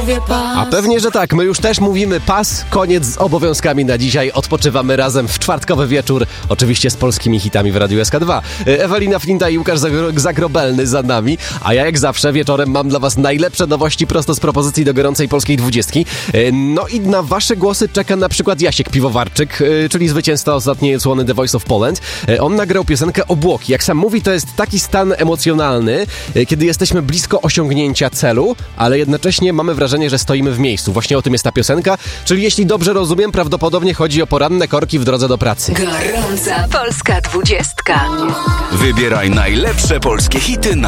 mówię pas. A pewnie, że tak. My już też mówimy pas. Koniec z obowiązkami na dzisiaj. Odpoczywamy razem w czwartkowy wieczór. Oczywiście z polskimi hitami w Radiu SK2. Ewelina Flinta i Łukasz Zagrobelny za nami. A ja jak zawsze wieczorem mam dla was najlepsze nowości prosto z propozycji do gorącej polskiej 20. No i na wasze głosy czeka na przykład Jasiek Piwowarczyk, czyli zwycięzca ostatniej odsłony The Voice of Poland. On nagrał piosenkę Obłoki. Jak sam mówi, to jest taki stan emocjonalny, kiedy jesteśmy blisko osiągnięcia celu, ale jednocześnie mamy wrażenie, że stoimy w miejscu. Właśnie o tym jest ta piosenka, czyli jeśli dobrze rozumiem, prawdopodobnie chodzi o poranne korki w drodze do pracy. Gorąca polska 20. Wybieraj najlepsze polskie hity na